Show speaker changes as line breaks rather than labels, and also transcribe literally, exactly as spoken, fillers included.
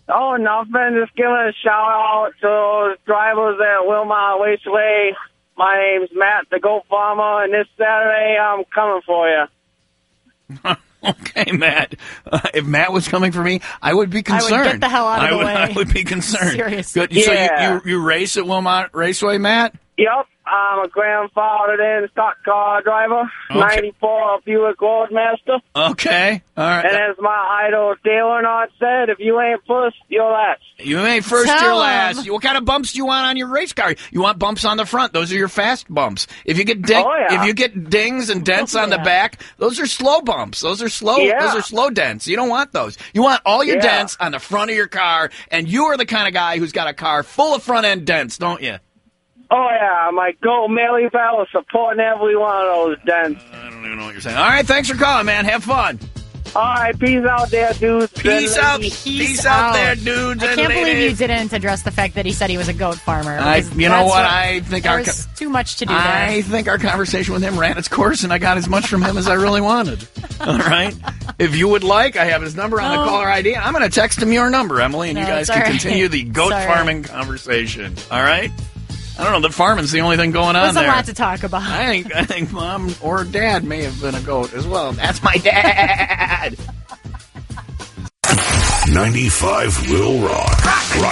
Oh, nothing. Just giving a shout out to those drivers at Wilmot Raceway. My name's Matt, the Goat Farmer, and this Saturday I'm coming for you.
Okay, Matt. Uh, if Matt was coming for me, I would be concerned.
I would get the hell out of
I
the
would,
way.
I would be concerned.
Seriously.
Good. So
Yeah.
you, you, you race at Wilmot Raceway, Matt?
Yep, I'm a grandfathered in stock car driver,
Okay.
ninety-four Buick Roadmaster.
Okay. All right.
And as my idol Dale Earnhardt said, if you ain't first, you're last.
You ain't first,
Tell
you're
him.
last. What kind of bumps do you want on your race car? You want bumps on the front. Those are your fast bumps. If you get ding,
Oh, yeah.
if you get dings and dents
Oh,
on the
yeah.
back, those are slow bumps. Those are slow.
Yeah.
Those are slow dents. You don't want those. You want all your
Yeah.
dents on the front of your car, and you are the kind of guy who's got a car full of front end dents, don't you?
Oh, yeah, my Goat Millie Bell is supporting every one of those dents.
I don't even know what you're saying. All right, thanks for calling, man. Have fun.
All right, peace out there, dudes.
Peace
and
out,
ladies.
peace out there, dudes.
I
and
can't believe you
ladies.
didn't address the fact that he said he was a goat farmer.
I,
because
you know
that's
what? I think
there
our
was
co-
too much to do
I
there.
think our conversation with him ran its course, and I got as much from him as I really wanted. All right. If you would like, I have his number on the
Oh.
caller I D. I'm going to text him your number, Emily, and
No,
you guys
it's
can
all right.
continue the goat
It's all right.
farming conversation. All right. I don't know. The farming's the only thing going on
There's a
there.
lot to talk about.
I think I think mom or dad may have been a goat as well. That's my dad.
ninety-five will rock. rock.